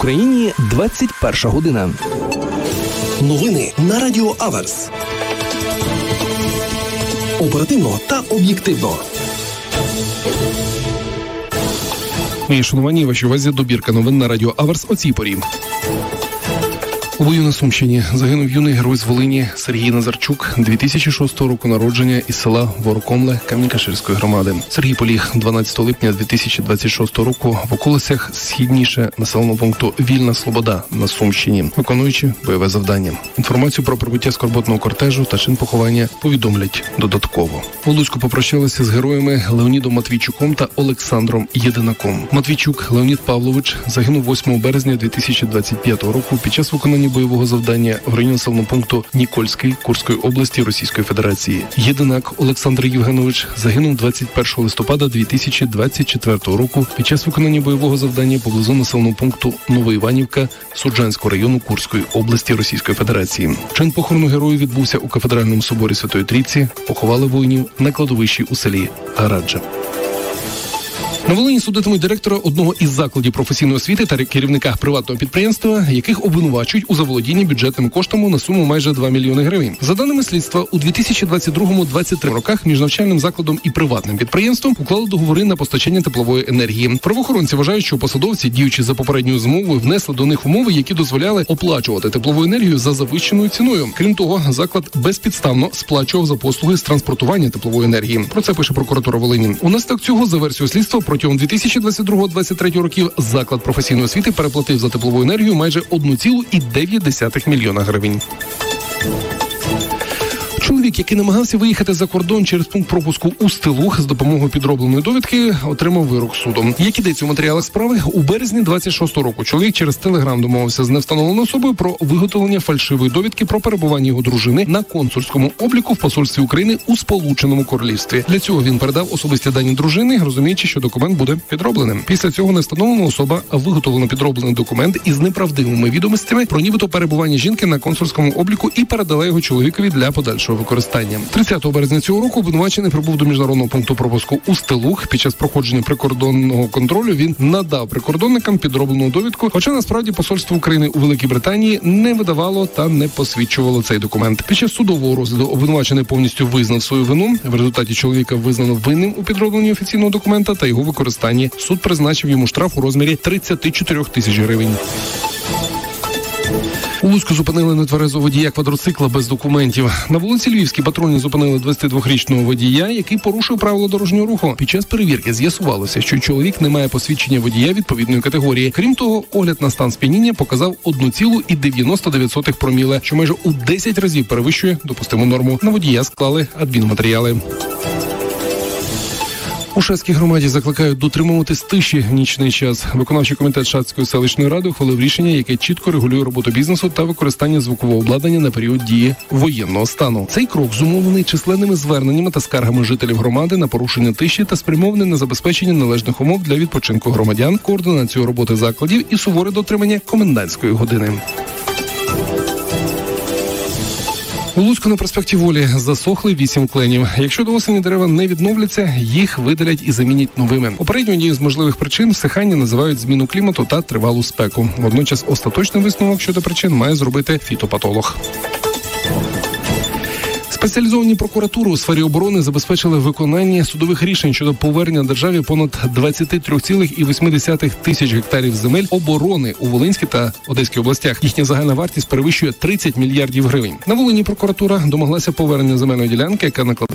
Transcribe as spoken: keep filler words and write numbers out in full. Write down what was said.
Україні двадцять перша година. Новини на Радіо Аверс. Оперативно та об'єктивно. Мої шановані, вашій увазі добірка новин на Радіо Аверс о цій порі. У бою на Сумщині загинув юний герой з Волині Сергій Назарчук, дві тисячі шостого року народження, із села Ворокомле Камінь-Каширської громади. Сергій поліг дванадцятого липня дві тисячі двадцять шостого року в околицях східніше населеного пункту Вільна Слобода на Сумщині, виконуючи бойове завдання. Інформацію про прибуття скорботного кортежу та чин поховання повідомлять додатково. У Луцьку попрощалися з героями Леонідом Матвійчуком та Олександром Єдинаком. Матвійчук Леонід Павлович загинув восьмого березня дві тисячі двадцять п'ятого року під час виконання бойового завдання в районі населеного пункту Нікольський Курської області Російської Федерації. Єдинак Олександр Євгенович загинув двадцять першого листопада дві тисячі двадцять четвертого року під час виконання бойового завдання поблизу населеного пункту Новоіванівка Суджанського району Курської області Російської Федерації. Чин похорону герою відбувся у кафедральному соборі Святої Трійці. Поховали воїнів на кладовищі у селі Гараджа. На Волині судитимуть директора одного із закладів професійної освіти та керівника приватного підприємства, яких обвинувачують у заволодінні бюджетним коштом на суму майже два мільйони гривень. За даними слідства, у дві тисячі двадцять другому - двадцять третьому роках між навчальним закладом і приватним підприємством уклали договори на постачання теплової енергії. Правоохоронці вважають, що посадовці, діючи за попередньою змовою, внесли до них умови, які дозволяли оплачувати теплову енергію за завищеною ціною. Крім того, заклад безпідставно сплачував за послуги з транспортування теплової енергії. Про це пише прокуратура Волині. Унаслідок цього, за версією слідства, протягом дві тисячі двадцять другого - двадцять третього років заклад професійної освіти переплатив за теплову енергію майже одну цілу дев'ять десятих мільйона гривень. Чоловік, який намагався виїхати за кордон через пункт пропуску у Стилух з допомогою підробленої довідки, отримав вирок суду. Як ідеться у матеріалах справи, у березні двадцять шостого року чоловік через Телеграм домовився з невстановленою особою про виготовлення фальшивої довідки про перебування його дружини на консульському обліку в посольстві України у Сполученому Королівстві. Для цього він передав особисті дані дружини, розуміючи, що документ буде підробленим. Після цього невстановлена особа виготовила підроблений документ із неправдивими відомостями про нібито перебування жінки на консульському обліку і передала його чоловікові для подальшого використання. тридцятого березня цього року обвинувачений прибув до міжнародного пункту пропуску у Стилух. Під час проходження прикордонного контролю він надав прикордонникам підроблену довідку, хоча насправді посольство України у Великій Британії не видавало та не посвідчувало цей документ. Під час судового розгляду обвинувачений повністю визнав свою вину. В результаті чоловіка визнано винним у підробленні офіційного документа та його використанні. Суд призначив йому штраф у розмірі тридцять чотири тисячі гривень. У Луцьку зупинили нетверезого водія квадроцикла без документів. На вулиці Львівській патрульні зупинили двадцятидвохрічного водія, який порушив правила дорожнього руху. Під час перевірки з'ясувалося, що чоловік не має посвідчення водія відповідної категорії. Крім того, огляд на стан сп'яніння показав одну цілу дев'яносто дев'ять сотих проміле, що майже у десять разів перевищує допустиму норму. На водія склали адмінматеріали. У Шацькій громаді закликають дотримуватись тиші в нічний час. Виконавчий комітет Шацької селищної ради ухвалив рішення, яке чітко регулює роботу бізнесу та використання звукового обладнання на період дії воєнного стану. Цей крок зумовлений численними зверненнями та скаргами жителів громади на порушення тиші та спрямований на забезпечення належних умов для відпочинку громадян, координацію роботи закладів і суворе дотримання комендантської години. У Луцьку на проспекті Волі засохли вісім кленів. Якщо до осені дерева не відновляться, їх видалять і замінять новими. Попередньо однією з можливих причин всихання називають зміну клімату та тривалу спеку. Водночас остаточний висновок щодо причин має зробити фітопатолог. Спеціалізовані прокуратури у сфері оборони забезпечили виконання судових рішень щодо повернення державі понад двадцять три цілих вісім десятих тисяч гектарів земель оборони у Волинській та Одеській областях. Їхня загальна вартість перевищує тридцять мільярдів гривень. На Волині прокуратура домоглася повернення земельної ділянки, яка накладає